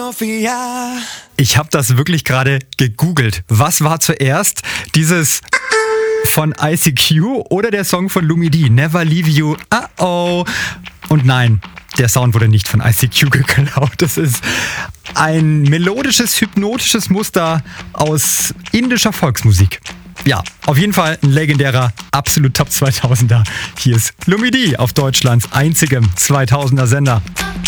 Sophia. Ich habe das wirklich gerade gegoogelt. Was war zuerst? Dieses von ICQ oder der Song von Lumidi, Never Leave You, uh-oh. Und nein, der Sound wurde nicht von ICQ geklaut. Das ist ein melodisches, hypnotisches Muster aus indischer Volksmusik. Ja, auf jeden Fall ein legendärer, absolut Top 2000er. Hier ist Lumidi auf Deutschlands einzigem 2000er Sender.